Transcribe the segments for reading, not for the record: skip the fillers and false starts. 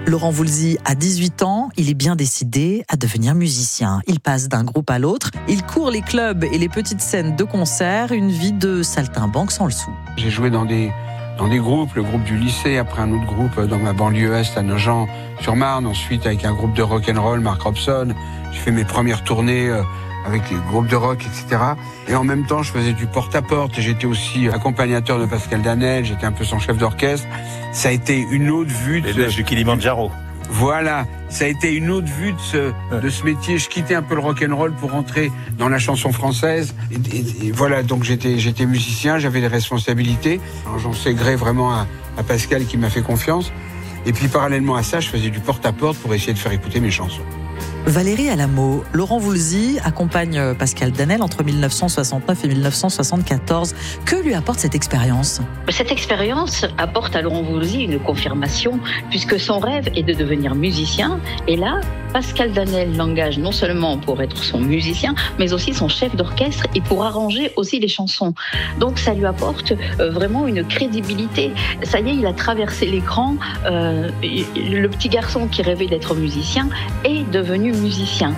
Laurent Voulzy a 18 ans, il est bien décidé à devenir musicien. Il passe d'un groupe à l'autre, il court les clubs et les petites scènes de concert, une vie de saltimbanque sans le sou. J'ai joué dans des groupes, le groupe du lycée, après un autre groupe dans ma banlieue est à Nogent-sur-Marne, ensuite avec un groupe de rock'n'roll, Mark Robson. J'ai fait mes premières tournées avec les groupes de rock, etc. Et en même temps, je faisais du porte-à-porte. J'étais aussi accompagnateur de Pascal Danel, j'étais un peu son chef d'orchestre. Ça a été une autre vue Les neiges du Kilimandjaro. Voilà, ça a été une autre vue de ce métier. Je quittais un peu le rock'n'roll pour rentrer dans la chanson française. Et voilà, donc j'étais musicien, j'avais des responsabilités. Alors, j'en sais gré vraiment à Pascal qui m'a fait confiance. Et puis parallèlement à ça, je faisais du porte-à-porte pour essayer de faire écouter mes chansons. Valérie Alamo, Laurent Voulzy accompagne Pascal Danel entre 1969 et 1974. Que lui apporte cette expérience ? Cette expérience apporte à Laurent Voulzy une confirmation, puisque son rêve est de devenir musicien. Et là, Pascal Danel l'engage non seulement pour être son musicien, mais aussi son chef d'orchestre et pour arranger aussi les chansons. Donc ça lui apporte vraiment une crédibilité. Ça y est, il a traversé l'écran. Le petit garçon qui rêvait d'être musicien est devenu musicien.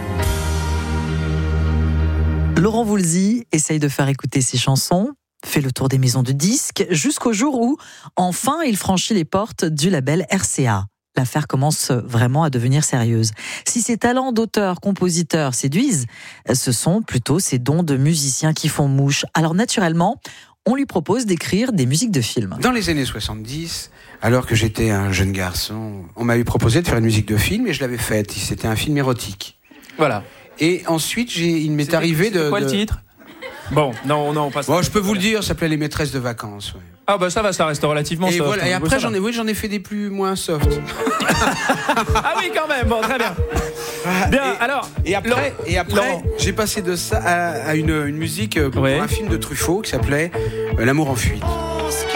Laurent Voulzy essaye de faire écouter ses chansons, fait le tour des maisons de disques, jusqu'au jour où, enfin, il franchit les portes du label RCA. L'affaire commence vraiment à devenir sérieuse. Si ses talents d'auteur-compositeur séduisent, ce sont plutôt ses dons de musicien qui font mouche. Alors naturellement, on lui propose d'écrire des musiques de films. Dans les années 70, alors que j'étais un jeune garçon, on m'avait proposé de faire une musique de film et je l'avais faite. C'était un film érotique. Voilà. Et ensuite, il m'est arrivé de... Quoi le titre ? Bon, non, on passe. Bon, je peux vous le dire, ça s'appelait Les Maîtresses de Vacances. Ouais. Ah bah ça va, ça reste relativement et soft. Voilà, et après, j'en ai fait des plus moins soft. Ah oui, quand même. Bon, très bien. Bien. Et après, j'ai passé de ça à une musique pour un film de Truffaut qui s'appelait L'amour en fuite.